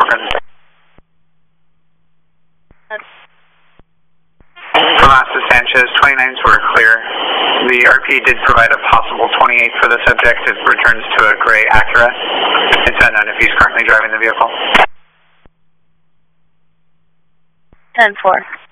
present. Tomasa Sanchez, 29s were clear. The RP did provide a possible 28 for the subject. It returns to a gray Acura. It's unknown if he's currently driving the vehicle. 10-4.